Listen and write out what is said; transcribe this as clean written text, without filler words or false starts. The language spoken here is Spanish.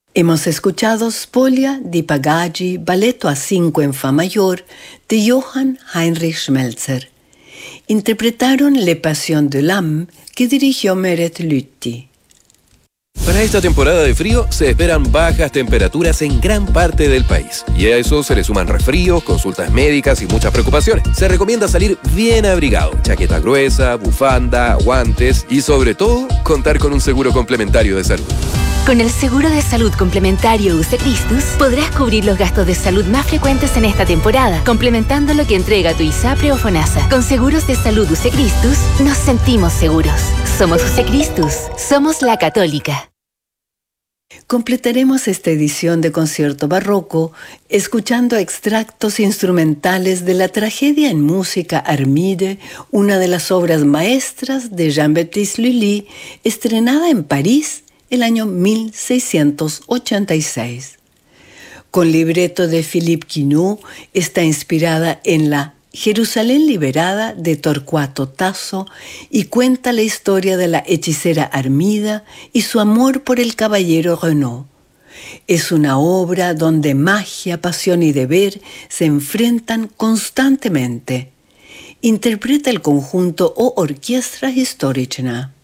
Hemos escuchado Spolia di Pagagi, balletto a 5 en fa mayor, de Johann Heinrich Schmelzer. Interpretaron Le Passion de l'âme, que dirigió Meret Lüthi. Para esta temporada de frío se esperan bajas temperaturas en gran parte del país. Y a eso se le suman resfríos, consultas médicas y muchas preocupaciones. Se recomienda salir bien abrigado, chaqueta gruesa, bufanda, guantes y sobre todo contar con un seguro complementario de salud. Con el seguro de salud complementario UC Christus podrás cubrir los gastos de salud más frecuentes en esta temporada, complementando lo que entrega tu ISAPRE o FONASA. Con seguros de salud UC Christus nos sentimos seguros. Somos UC Christus, somos la Católica. Completaremos esta edición de Concierto Barroco escuchando extractos instrumentales de la tragedia en música Armide, una de las obras maestras de Jean-Baptiste Lully, estrenada en París el año 1686. Con libreto de Philippe Quinault, está inspirada en la Jerusalén liberada de Torquato Tasso y cuenta la historia de la hechicera Armida y su amor por el caballero Renaud. Es una obra donde magia, pasión y deber se enfrentan constantemente. Interpreta el conjunto o Orchestra Historiczna.